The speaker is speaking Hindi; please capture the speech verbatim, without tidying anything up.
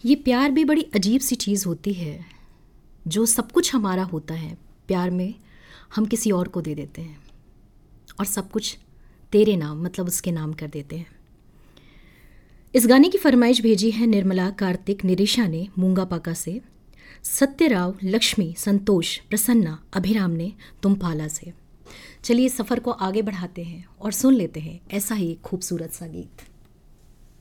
ये प्यार भी बड़ी अजीब सी चीज़ होती है, जो सब कुछ हमारा होता है प्यार में हम किसी और को दे देते हैं और सब कुछ तेरे नाम मतलब उसके नाम कर देते हैं। इस गाने की फरमाइश भेजी है निर्मला, कार्तिक, निरिशा ने मूंगा पाका से, सत्यराव, लक्ष्मी, संतोष, प्रसन्ना, अभिराम ने तुम्पाला से। चलिए सफ़र को आगे बढ़ाते हैं और सुन लेते हैं ऐसा ही एक खूबसूरत सा गीत।